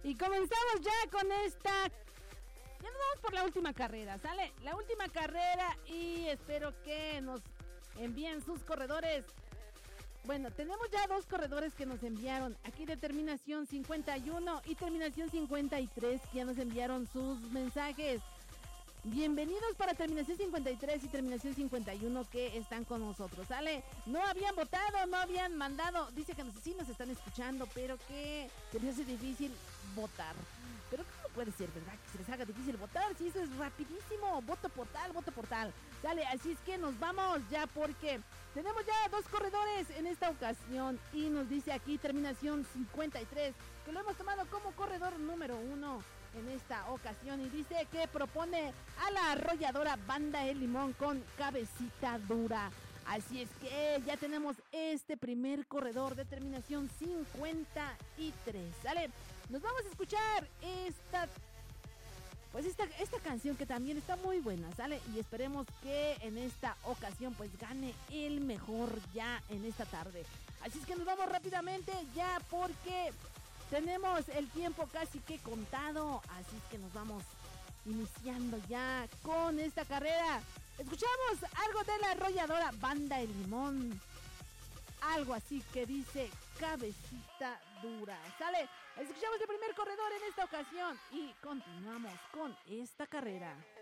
Y comenzamos ya con esta. Ya nos vamos por la última carrera, ¿sale? La última carrera y espero que nos envíen sus corredores. Bueno, tenemos ya 2 corredores que nos enviaron. Aquí de terminación 51 y terminación 53 que ya nos enviaron sus mensajes. Bienvenidos para terminación 53 y terminación 51 que están con nosotros, ¿sale? No habían votado, no habían mandado. Dice que sí nos están escuchando, pero que se les hace difícil votar. Pero ¿cómo puede ser, verdad? Que se les haga difícil votar si eso es rapidísimo. Voto por tal. Sale, así es que nos vamos ya porque tenemos ya 2 corredores en esta ocasión. Y nos dice aquí terminación 53 que lo hemos tomado como corredor número 1 en esta ocasión. Y dice que propone a la arrolladora Banda El Limón con Cabecita Dura. Así es que ya tenemos este primer corredor de terminación 53. ¿Sale? Nos vamos a escuchar esta canción que también está muy buena, ¿sale? Y esperemos que en esta ocasión pues gane el mejor ya en esta tarde. Así es que nos vamos rápidamente ya porque tenemos el tiempo casi que contado. Así es que nos vamos iniciando ya con esta carrera. Escuchamos algo de la arrolladora Banda El Limón. Algo así que dice Cabecita Dura. ¿Sale? Escuchamos el primer corredor en esta ocasión y continuamos con esta carrera.